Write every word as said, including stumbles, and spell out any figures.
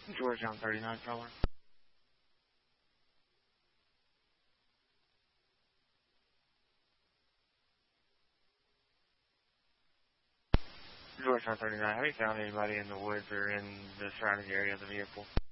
Georgetown thirty-nine, Tower. Georgetown thirty-nine, have you found anybody in the woods or in the surrounding area of the vehicle?